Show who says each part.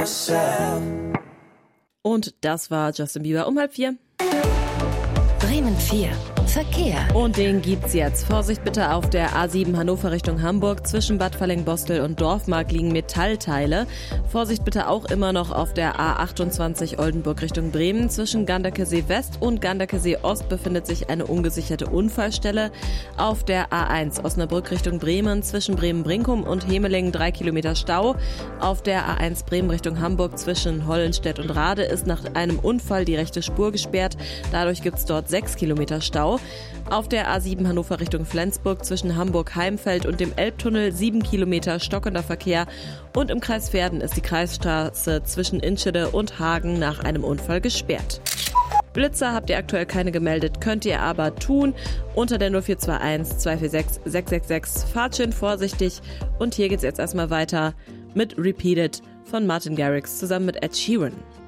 Speaker 1: Und das war Justin Bieber um 3:30.
Speaker 2: Bremen 4. Verkehr.
Speaker 1: Und den gibt's jetzt. Vorsicht bitte auf der A7 Hannover Richtung Hamburg. Zwischen Bad Falling-Bostel und Dorfmark liegen Metallteile. Vorsicht bitte auch immer noch auf der A28 Oldenburg Richtung Bremen. Zwischen Ganderkesee West und Ganderkesee Ost befindet sich eine ungesicherte Unfallstelle. Auf der A1 Osnabrück Richtung Bremen. Zwischen Bremen-Brinkum und Hemelingen 3 Kilometer Stau. Auf der A1 Bremen Richtung Hamburg zwischen Hollenstedt und Rade ist nach einem Unfall die rechte Spur gesperrt. Dadurch gibt's dort 6 Kilometer Stau. Auf der A7 Hannover Richtung Flensburg zwischen Hamburg-Heimfeld und dem Elbtunnel 7 Kilometer stockender Verkehr. Und im Kreis Verden ist die Kreisstraße zwischen Inschede und Hagen nach einem Unfall gesperrt. Blitzer habt ihr aktuell keine gemeldet, könnt ihr aber tun unter der 0421 246 666. Fahrt schön vorsichtig und hier geht's jetzt erstmal weiter mit Repeated von Martin Garrix zusammen mit Ed Sheeran.